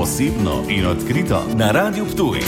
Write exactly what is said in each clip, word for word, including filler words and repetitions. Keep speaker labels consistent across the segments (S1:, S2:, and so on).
S1: Osebno in odkrito na Radiu Ptuj.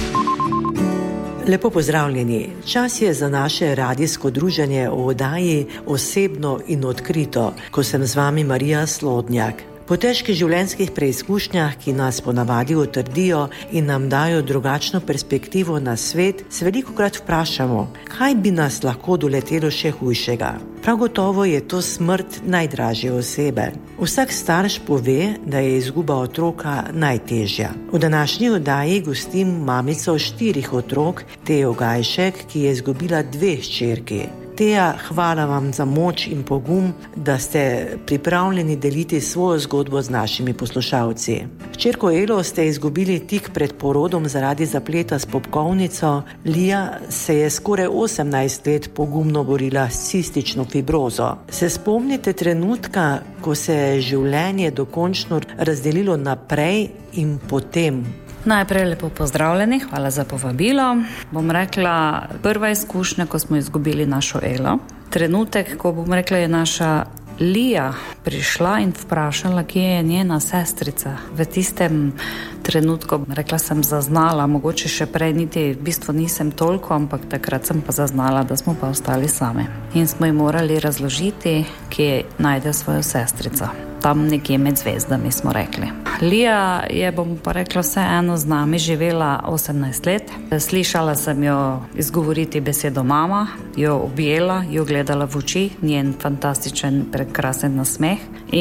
S2: Lepo pozdravljeni. Čas je za naše radijsko druženje o oddaji Osebno in odkrito, ko sem z vami Marija Slodnjak. Po težkih življenjskih preizkušnjah, ki nas ponavadi utrdijo in nam dajo drugačno perspektivo na svet, se velikokrat vprašamo, kaj bi nas lahko doletelo še hujšega. Prav gotovo je to smrt najdražje osebe. Vsak starš pove, da je izguba otroka najtežja. V današnji oddaji gostim mamico štirih otrok, Tejo Gajšek, ki je izgubila dve hčerki. Teja, hvala vam za moč in pogum, da ste pripravljeni deliti svojo zgodbo z našimi poslušalci. Hčerko Elo ste izgubili tik pred porodom zaradi zapleta s popkovnico. Lija se je skoraj osemnajst let pogumno borila s cistično fibrozo. Se spomnite trenutka, ko se je življenje dokončno razdelilo naprej in potem?
S3: Najprej lepo pozdravljeni, hvala za povabilo. Bom rekla, prva izkušnja, ko smo izgubili našo Elo. Trenutek, ko bom rekla, je naša Lija prišla in vprašala, kje je njena sestrica. V tistem trenutku, rekla sem, zaznala, mogoče še prej niti v bistvu nisem toliko, ampak takrat sem pa zaznala, da smo pa ostali sami. In smo ji morali razložiti, kje najde svojo sestrico. Tam nekje med zvezdami, smo rekli. Lija je, bom pa rekla, vseeno z nami živela osemnajst let. Slišala sem jo izgovoriti besedo mama, jo objela, jo gledala v oči, njen fantastičen, prekrasen nasmeh.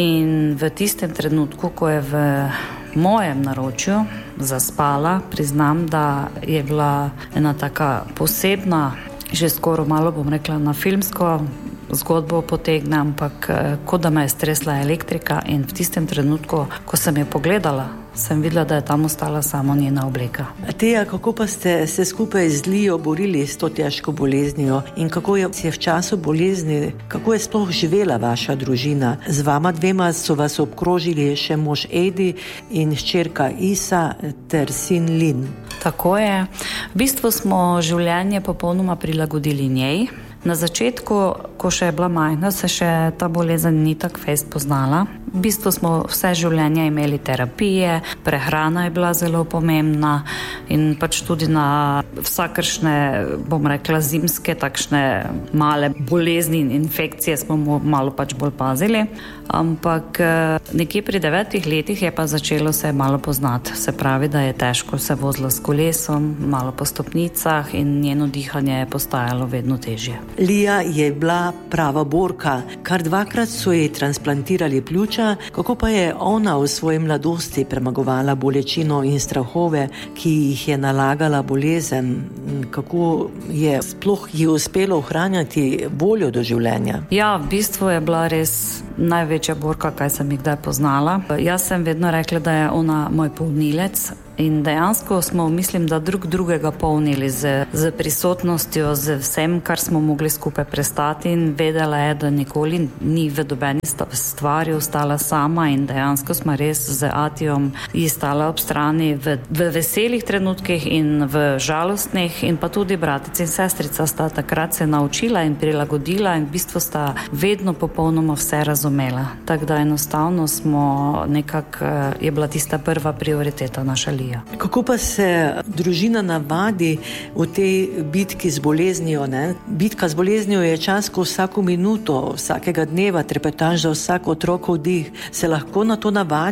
S3: In v tistem trenutku, ko je v mojem naročju zaspala, priznam, da je bila ena taka posebna, že skoro malo, bom rekla, na filmsko zgodbo potegne, ampak kot da me je stresla elektrika in v tistem trenutku, ko sem jo pogledala, sem videla, da je tam ostala samo njena obleka.
S2: Teja, kako pa ste se skupaj z Lijo borili s to težko boleznijo in kako je v času bolezni, kako je sploh živela vaša družina? Z vama dvema so vas obkrožili še mož Edi in hčerka Isa ter sin Lin.
S3: Tako je. V bistvu smo življenje popolnoma prilagodili njej. Na začetku, ko še je bila majhna, se še ta bolezen ni tako fejst poznala. V bistvu smo vse življenje imeli terapije, prehrana je bila zelo pomembna in pač tudi na vsakršne, bom rekla, zimske takšne male bolezni in infekcije smo malo pač bolj pazili. Ampak nekje pri devetih letih je pa začelo se malo poznati. Se pravi, da je težko se vozila s kolesom, malo po stopnicah in njeno dihanje je postajalo vedno težje.
S2: Lija je bila prava borka. Kar dvakrat so ji transplantirali pljuča. Kako pa je ona v svoji mladosti premagovala bolečino in strahove, ki jih je nalagala bolezen? Kako je sploh ji uspelo ohranjati voljo do življenja?
S3: Ja, v bistvu je bila res največja borka, kaj sem jih kdaj poznala. Jaz sem vedno rekla, da je ona moj polnilec. In dejansko smo, mislim, da drug drugega polnili z, z prisotnostjo, z vsem, kar smo mogli skupaj prestati in vedela je, da nikoli ni v dobeni stvari ostala sama in dejansko smo res z Atijom ji stala ob strani v, v veselih trenutkih in v žalostnih in pa tudi bratic in sestrica sta takrat se naučila in prilagodila in v bistvu sta vedno popolnoma vse razumela. Tako da enostavno smo nekako, je bila tista prva prioriteta naša Lija.
S2: Kako pa se družina navadi v tej bitki z boleznijo? Ne? Bitka z boleznijo je čas, ko vsako minuto, vsakega dneva trepetaš za vsak otrokov dih. Se lahko na to navadi?